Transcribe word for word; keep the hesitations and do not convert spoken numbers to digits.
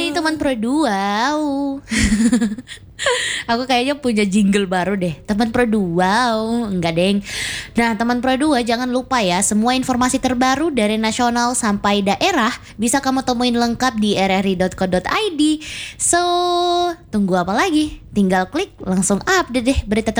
Hai teman Pro dua. Aku kayaknya punya jingle baru deh, teman Pro dua. Enggak deng. Nah teman Pro dua, jangan lupa ya, semua informasi terbaru dari nasional sampai daerah bisa kamu temuin lengkap di r r i dot co dot i d. So tunggu apa lagi? Tinggal klik langsung update deh berita terbaru